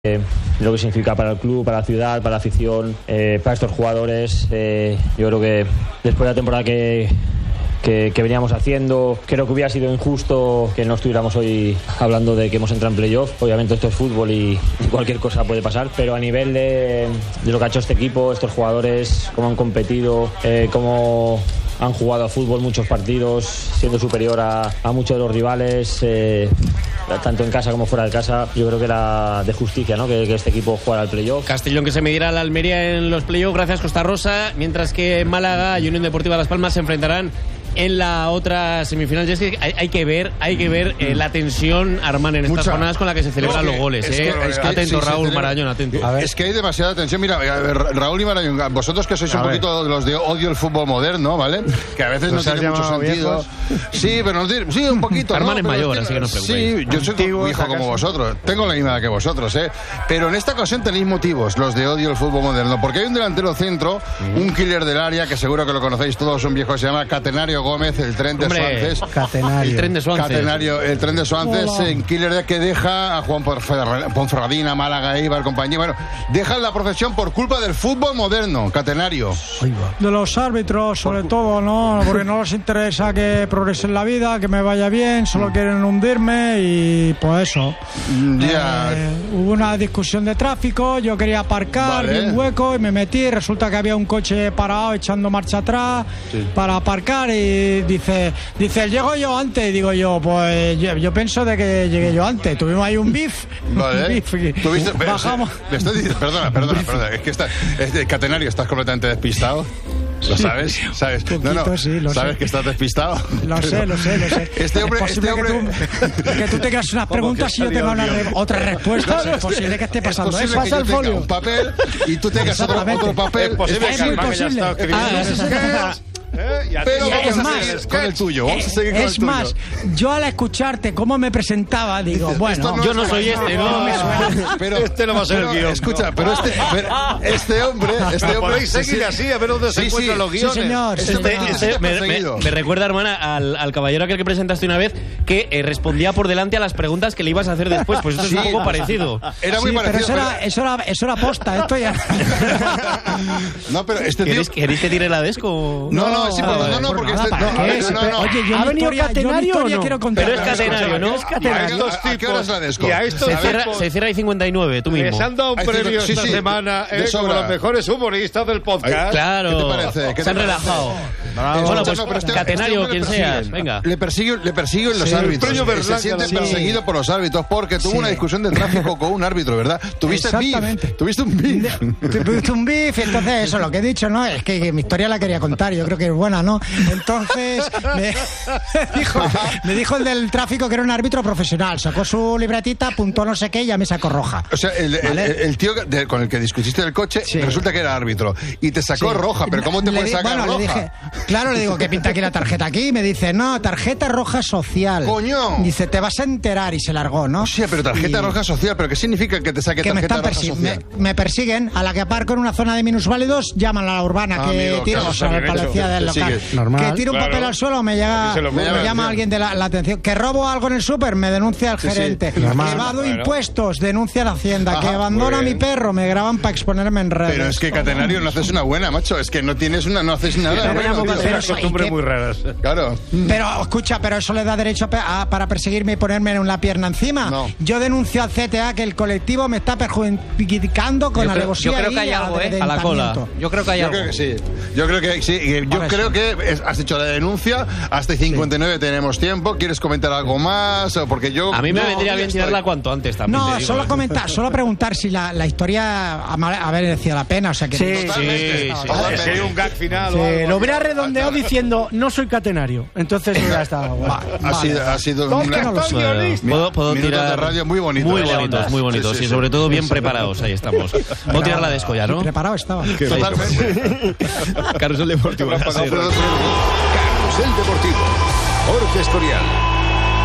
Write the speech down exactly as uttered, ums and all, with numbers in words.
Eh, lo que significa para el club, para la ciudad, para la afición, eh, para estos jugadores. Eh, yo creo que después de la temporada que, que, que veníamos haciendo, creo que hubiera sido injusto que no estuviéramos hoy hablando de que hemos entrado en playoff. Obviamente esto es fútbol y cualquier cosa puede pasar, pero a nivel de, de lo que ha hecho este equipo, estos jugadores, cómo han competido, eh, cómo han jugado a fútbol muchos partidos, siendo superior a, a muchos de los rivales, eh, tanto en casa como fuera de casa. Yo creo que era de justicia, ¿no?, que, que este equipo jugara al playoff. Castellón que se medirá a la Almería en los playoffs, gracias Costa Rosa, mientras que Málaga y Unión Deportiva Las Palmas se enfrentarán en la otra semifinal. Y es que hay, hay que ver, hay que ver eh, la tensión, Armán, en estas Mucha. jornadas con la que se celebran no, los goles. Es eh. que, es que, atento, sí, Raúl Marañón, atento. A ver. Es que hay demasiada tensión. Mira, Raúl y Marañón, vosotros que sois A un ver. poquito los de odio el fútbol moderno, ¿vale? Que a veces no tiene mucho sentido. Viejos. Sí, pero no, sí, un poquito. Armán ¿no? es mayor, así que no os preocupéis. Sí, yo soy Antiguo, hijo como vosotros. Tengo la misma edad que vosotros, ¿eh? Pero en esta ocasión tenéis motivos, los de odio el fútbol moderno. Porque hay un delantero centro, mm. un killer del área, que seguro que lo conocéis todos, un viejo que se llama Catenario Gómez, el tren de Suances. Catenario. El tren de Suances. Catenario, el tren de Suances, oh, en killer que deja a Juan Ponferradina, Málaga, Eibar, compañía. Bueno, dejan la profesión por culpa del fútbol moderno, Catenario. De los árbitros, sobre por... todo, ¿no? Porque no les interesa que progrese en la vida, que me vaya bien, solo quieren hundirme y pues eso. Yeah. Eh, hubo una discusión de tráfico, yo quería aparcar, vale. vi un hueco y me metí, resulta que había un coche parado echando marcha atrás sí. para aparcar y dice, dice, llego yo antes, y digo yo, pues yo, yo pienso de que llegué yo antes, tuvimos ahí un bif, vale. un bif y ¿Tuviste, bajamos. Le estoy diciendo, perdona, perdona, perdona, es que está, es, Catenario, estás completamente despistado. ¿Lo sabes? ¿Sabes? Poquito, no, no. Sí, lo ¿Sabes sé. que estás despistado? Lo sé, lo sé, lo sé. Este hombre, es posible este hombre... que, tú, que tú tengas unas preguntas y yo tenga una re, otra respuesta. No, es posible que esté pasando es eso. Pasa el folio. Un papel y tú tengas otro, otro papel. Es posible es muy posible. Ah, ¿Eh? Pero vamos es a más, seguir con el tuyo. Vamos a seguir con es el tuyo. más, yo al escucharte cómo me presentaba, digo, Dices, bueno, no yo no soy este, no, no me suena. Pero, este no va a ser pero, el guión. Escucha, no. pero este, pero este hombre, este hombre. Podéis seguir sí, así, a ver dónde se sí, encuentran sí, los guiones. Sí, señor. Este, este, este, este me, me, me recuerda, hermana, al, al caballero aquel que presentaste una vez que eh, respondía por delante a las preguntas que le ibas a hacer después. Pues esto sí, es un poco parecido. Era muy sí, parecido. Pero eso, pero... Era, eso, era, eso era posta, esto ya. No, pero este tío. ¿Queréis que tire la desco? No, no, sí, no, no, porque este. No, no. Oye, yo ¿Ha venido historia, Catenario yo o no? quiero contar. Pero es Catenario, ¿no? Es Catenario. ¿A qué hora es la desco? Y a estos se, cierra, tipos, se cierra ahí cincuenta y nueve, tú mismo. Les han dado un premio sí, esta sí, semana eh, como los mejores humoristas del podcast. Ay, claro. ¿Qué te parece? ¿Qué se han te relajado. Bravo. Bueno, pues no, pero este, Catenario, este quien seas, venga. Le persiguen, le persiguen los sí, árbitros. Berlanga, se siente sí. perseguido por los árbitros porque tuvo sí. una discusión de tráfico con un árbitro, ¿verdad? Tuviste beef. Tuviste un beef. Tuviste un beef, entonces eso, lo que he dicho, ¿no? Es que, que mi historia la quería contar, yo creo que es buena, ¿no? Entonces me, me, dijo, me dijo el del tráfico que era un árbitro profesional, sacó su libretita, apuntó no sé qué y ya me sacó roja. O sea, el, ¿vale? el, el tío de, con el que discutiste del coche sí. resulta que era árbitro y te sacó sí. roja, pero ¿cómo te le puedes di, sacar bueno, roja? Le dije, claro, le digo, ¿qué pinta aquí la tarjeta aquí? Y me dice, no, tarjeta roja social. ¡Coño! Dice, te vas a enterar y se largó, ¿no? O sea, pero tarjeta y... roja social, ¿pero qué significa que te saque que tarjeta me roja social? Me, me persiguen, a la que aparco en una zona de minusválidos, llaman a la urbana ah, que amigo, tiro, o sea, el policía del local, normal, que tiro un claro. papel al suelo, me llega, lo me, me llama alguien de la, la atención, que robo algo en el súper, me denuncia al sí, gerente, sí, que evado bueno. impuestos, denuncia a la hacienda, ajá, que abandona mi perro, me graban para exponerme en redes. Pero es que Catenario no haces una buena, macho, es que no tienes una, no haces nada. Pero bueno, costumbres muy raras. Claro. Pero escucha, pero eso le da derecho a, a, para perseguirme y ponerme en la pierna encima. No. Yo denuncio al C T A que el colectivo me está perjudicando con yo alevosía. Yo creo que hay algo, ¿eh? A la cola. Yo creo que hay yo algo. Creo que sí. Yo creo que sí. Yo Por creo eso. que has hecho la denuncia. Hasta cincuenta y nueve sí. tenemos tiempo. ¿Quieres comentar algo más? Porque yo. A mí me no, vendría bien tirarla estoy... cuanto antes también. No, digo, solo ¿eh? comentar, solo preguntar si la, la historia ha merecido la pena. O sea que sí, no, sí, sí, sí. Si hay un gag final. Sí, o algo, lo hubiera redondeado diciendo no soy Catenario. Entonces hubiera estado bueno. Va, ha, vale. sido, ha sido no, un no lo puedo, puedo tirar de radio muy bonitos. Muy bonitos, muy bonitos. Sí, sí, y sobre todo bien preparados. Ahí estamos. Puedo tirar la desco ya, ¿no? Preparado estaba. Totalmente. Carrusel Deportivo. Carrusel Deportivo. Jorge Escorial.